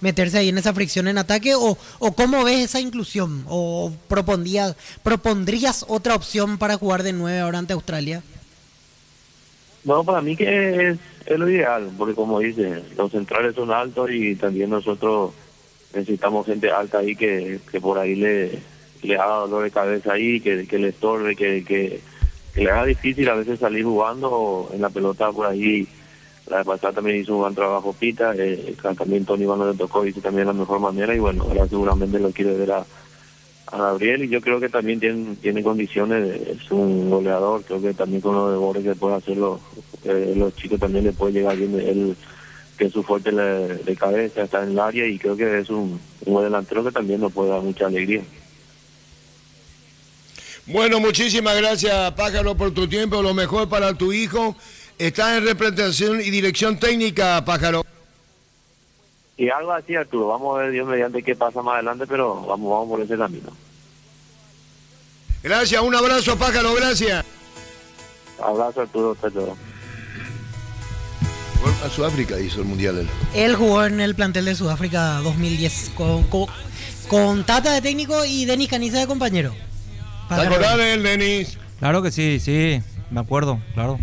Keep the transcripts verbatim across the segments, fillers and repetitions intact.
meterse ahí en esa fricción en ataque, o, o cómo ves esa inclusión, o propondrías, propondrías otra opción para jugar de nueve ahora ante Australia. Bueno, para mí que es, es lo ideal, porque como dice, los centrales son altos y también nosotros necesitamos gente alta ahí que, que por ahí le, le haga dolor de cabeza ahí, que, que le estorbe, que, que, que le haga difícil a veces salir jugando en la pelota por ahí. La vez pasada también hizo un buen trabajo Pita, eh, también Tony Iván le tocó, hizo también de la mejor manera y bueno, ahora seguramente lo quiere ver a, a Gabriel y yo creo que también tiene, tiene condiciones, es un goleador, creo que también con los devores que puede hacerlo, eh, los chicos también le puede llegar bien, él que es su fuerte de, de cabeza, está en el área y creo que es un, un delantero que también nos puede dar mucha alegría. Bueno, muchísimas gracias Pájaro por tu tiempo, lo mejor para tu hijo. Está en representación y dirección técnica, Pájaro. Y algo así, Arturo, vamos a ver Dios mediante qué pasa más adelante, pero vamos, vamos por ese camino. Gracias, un abrazo, Pájaro, gracias. Abrazo, Arturo, hasta luego. A Sudáfrica hizo el mundial él. Él jugó en el plantel de Sudáfrica dos mil diez con, con, con Tata de técnico y Denis Caniza de compañero. ¿Te acordás de él, Denis? Claro que sí, sí, me acuerdo, claro.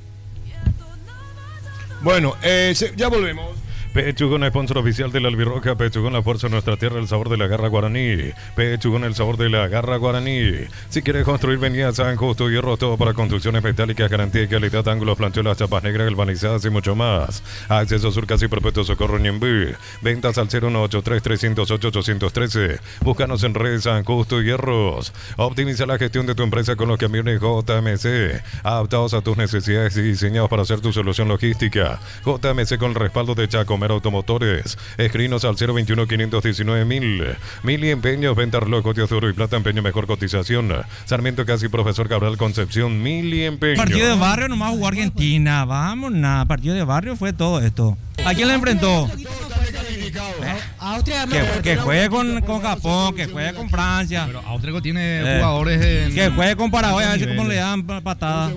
Bueno, eh, ya volvemos. Pechugón, sponsor oficial de la Albirroja. Pechugón, la fuerza de nuestra tierra, el sabor de la garra guaraní. Pechugón, el sabor de la garra guaraní. Si quieres construir, venía a San Justo Hierro, todo para construcciones metálicas, garantía y calidad, ángulos, planchuelas, chapas negras, galvanizadas y mucho más. Acceso Sur, casi perpetuo socorro Ñembí. Ventas al cero uno ocho tres, tres cero ocho, ocho uno tres. Búscanos en redes San Justo Hierros. Optimiza la gestión de tu empresa con los camiones J M C, adaptados a tus necesidades y diseñados para hacer tu solución logística. J M C con el respaldo de Chacomer Automotores. Escrinos al cero veintiuno, quinientos diecinueve mil. Mil y empeños, venta reloj de oro y plata, empeño mejor cotización. Sarmiento Casi, Profesor Cabral Concepción, mil y empeños. Partido de barrio nomás jugó Argentina, vamos, nada, partido de barrio fue todo esto. ¿A quién le enfrentó? Austria, que, que juegue con, con Japón, que juegue con Francia. Pero Austria tiene eh, jugadores en, que juegue con Paraguay, a ver si cómo le dan patadas.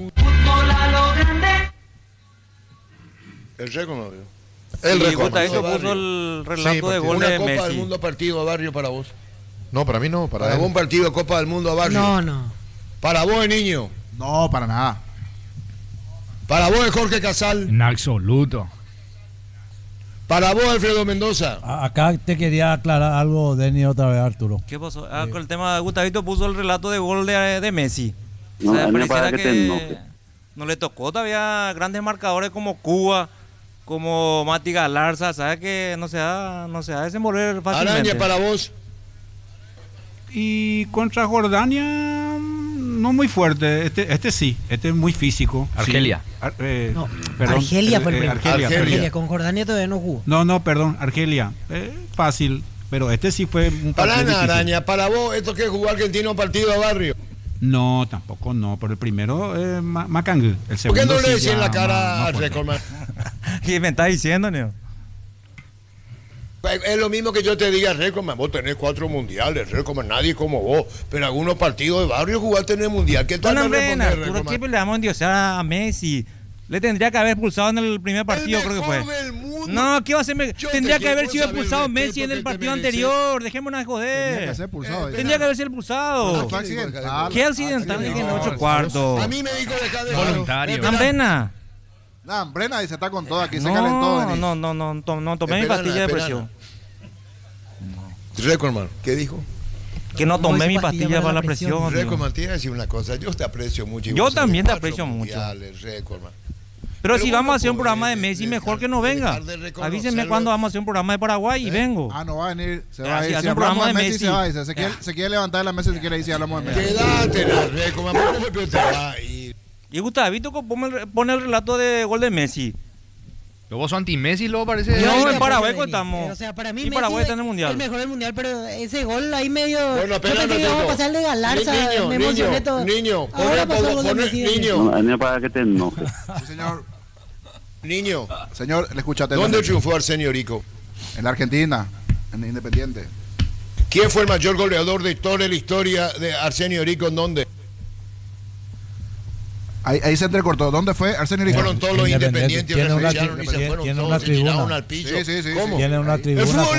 El récord no vio. El sí, récord. Eso puso el relato sí, de gol una de Copa Messi. del Mundo partido a barrio para vos. No, para mí no. Para, para vos un partido de Copa del Mundo a barrio. No, no. Para vos, niño. No, para nada. Para vos, Jorge Casal. En absoluto. Para vos, Alfredo Mendoza. Acá te quería aclarar algo, Denis, otra vez, Arturo. ¿Qué pasó? Ah, con el tema de Gustavito puso el relato de gol de, de Messi. No, o sea, pareciera que, que no le tocó todavía grandes marcadores como Cuba, como Mati Galarza, ¿sabes? Que no se da, no se da desenvolver fácilmente. Araña, para vos. Y contra Jordania, no muy fuerte. Este, este sí, este es muy físico. Argelia. Sí. Ar, eh, no, perdón, Argelia fue el eh, primero. Argelia, Argelia. Argelia. Con Jordania todavía no jugó. No, no, perdón, Argelia. Eh, fácil, pero este sí fue un partido difícil. Araña, para vos, ¿esto que es jugar Argentina un partido a barrio? No, tampoco no. Por el primero, eh, Macang. El segundo. ¿Por qué no le sí decís en la cara al récord? ¿Qué me estás diciendo, Neo? Es lo mismo que yo te diga, Récord, vos tenés cuatro mundiales, Récord, nadie como vos, pero algunos partidos de barrio jugaste en el mundial. ¿Qué tal? No, hombre, Arturo, ¿qué le vamos a endiosar a Messi? Le tendría que haber expulsado en el primer partido, el creo que fue. Del mundo. No, ¿qué va a hacer? Yo tendría te que haber sido saber expulsado el Messi en el partido anterior. Dejémonos de joder. Tendría que ser expulsado. Eh, tendría que haber sido expulsado. Fue accidental. ¿Qué accidental? Dije en ocho cuartos. A mí me dijo dejar de voluntario. Ambrena. No, Brena dice, está con todo, aquí se No, calentó. no, no, no, no, no, no tomé mi Esperana, pastilla de esperana. presión. Récord, ¿qué dijo? Que no tomé mi pastilla pastilla para la presión. presión. Récord, digo. te iba a decir una cosa, yo te aprecio mucho. y Yo vos sabés, también te cuatro aprecio mucho. mundiales, Récord, man. Pero, Pero si vos vamos no a hacer un podés programa de de- Messi, dejar- mejor que no venga. dejar de reconocerlo. Avísenme cuándo vamos a hacer un programa de Paraguay y vengo. Ah, no va a venir. Se Eh, va a si ir. hace Si un hablamos programa de de Messi, Messi. se va a ir. Se quiere, se quiere levantar de la mesa si quiere ir si hablamos de Messi. Quédate, la Récord, man, ¿por qué te va a ir? Y Gustavito pone el, pone el relato de gol de Messi. Pero vos sos anti-Messi, luego parece... No, Yo en Paraguay Denis. contamos. O sea, para mí Y Messi Paraguay está en el es mundial. el mejor del mundial, pero ese gol ahí medio. Bueno, yo espera, pensé que no, íbamos a no. pasar el de Galarza, Niño, me emocioné niño, todo. niño, Ahora ponle- pasó el gol de ponle- Messi. niño. No, a mí para que te enojes. Sí, señor. Niño, Señor, le escucha ¿dónde atentamente. triunfó Arsenio Rico? En la Argentina, en Independiente. ¿Quién fue el mayor goleador de toda la historia de Arsenio Rico? ¿En dónde? Ahí, ahí se entrecortó. ¿Dónde fue Arsenio Rico? Fueron todos los Independiente. independientes, Tiene una refugiaron y se tri- fueron tiene todos, una se tiraron tribuna. al piso. Sí, sí, sí, ¿Cómo? sí. Tiene una El tribuna. fútbol